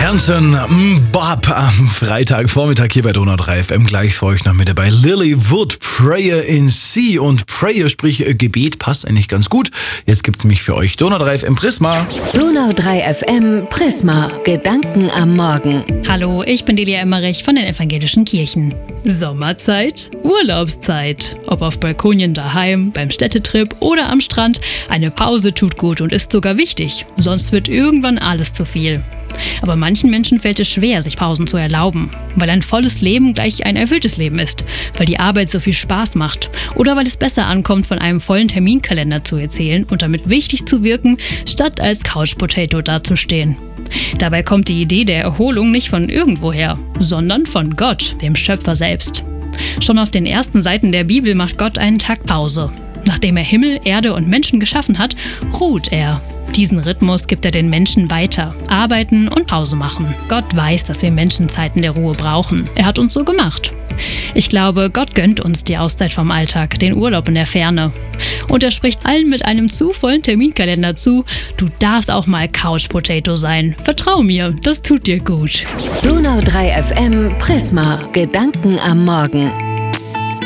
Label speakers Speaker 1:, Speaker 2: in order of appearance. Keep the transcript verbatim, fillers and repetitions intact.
Speaker 1: Hanson, Bob am Freitagvormittag hier bei Donau drei F M. Gleich für euch noch mit dabei Lily Wood, Prayer in C. Und Prayer, sprich Gebet, passt eigentlich ganz gut. Jetzt gibt's nämlich für euch Donau drei F M Prisma.
Speaker 2: Donau drei F M Prisma, Gedanken am Morgen.
Speaker 3: Hallo, ich bin Delia Emmerich von den Evangelischen Kirchen. Sommerzeit, Urlaubszeit. Ob auf Balkonien daheim, beim Städtetrip oder am Strand, eine Pause tut gut und ist sogar wichtig. Sonst wird irgendwann alles zu viel. Aber manchen Menschen fällt es schwer, sich Pausen zu erlauben, weil ein volles Leben gleich ein erfülltes Leben ist, weil die Arbeit so viel Spaß macht oder weil es besser ankommt, von einem vollen Terminkalender zu erzählen und damit wichtig zu wirken, statt als Couch-Potato dazustehen. Dabei kommt die Idee der Erholung nicht von irgendwoher, sondern von Gott, dem Schöpfer selbst. Schon auf den ersten Seiten der Bibel macht Gott einen Tag Pause. Nachdem er Himmel, Erde und Menschen geschaffen hat, ruht er. Diesen Rhythmus gibt er den Menschen weiter. Arbeiten und Pause machen. Gott weiß, dass wir Menschen Zeiten der Ruhe brauchen. Er hat uns so gemacht. Ich glaube, Gott gönnt uns die Auszeit vom Alltag, den Urlaub in der Ferne. Und er spricht allen mit einem zu vollen Terminkalender zu: Du darfst auch mal Couch Potato sein. Vertrau mir, das tut dir gut.
Speaker 2: Donau drei F M Prisma, Gedanken am Morgen.